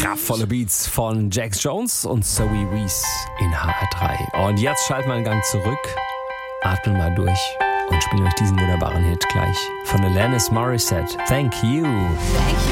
Kraftvolle Beats von Jax Jones und Zoe Wees in HR3. Und jetzt schalten wir einen Gang zurück, atmen mal durch und spielen euch diesen wunderbaren Hit gleich von Alanis Morissette. Thank you. Thank you.